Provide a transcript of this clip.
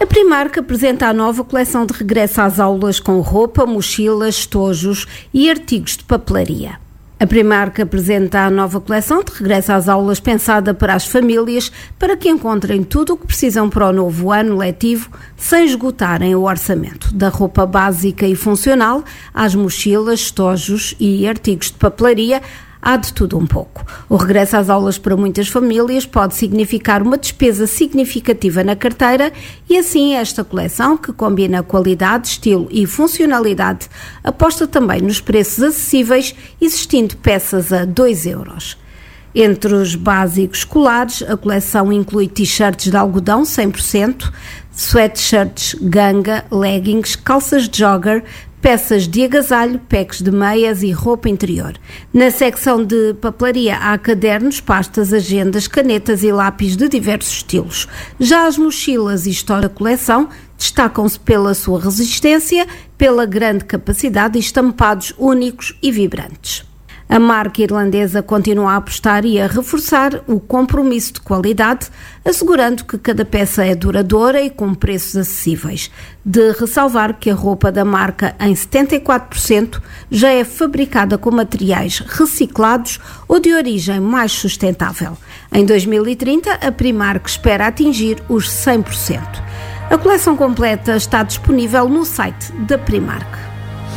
A Primark apresenta a nova coleção de regresso às aulas com roupa, mochilas, estojos e artigos de papelaria. A Primark apresenta a nova coleção de regresso às aulas pensada para as famílias, para que encontrem tudo o que precisam para o novo ano letivo, sem esgotarem o orçamento. Da roupa básica e funcional, às mochilas, estojos e artigos de papelaria, há de tudo um pouco. O regresso às aulas para muitas famílias pode significar uma despesa significativa na carteira e assim esta coleção, que combina qualidade, estilo e funcionalidade, aposta também nos preços acessíveis, existindo peças a 2€. Entre os básicos escolares, a coleção inclui t-shirts de algodão 100%, sweatshirts ganga, leggings, calças de jogger, peças de agasalho, packs de meias e roupa interior. Na secção de papelaria há cadernos, pastas, agendas, canetas e lápis de diversos estilos. Já as mochilas e história da coleção destacam-se pela sua resistência, pela grande capacidade e estampados únicos e vibrantes. A marca irlandesa continua a apostar e a reforçar o compromisso de qualidade, assegurando que cada peça é duradoura e com preços acessíveis. De ressalvar que a roupa da marca, em 74%, já é fabricada com materiais reciclados ou de origem mais sustentável. Em 2030, a Primark espera atingir os 100%. A coleção completa está disponível no site da Primark.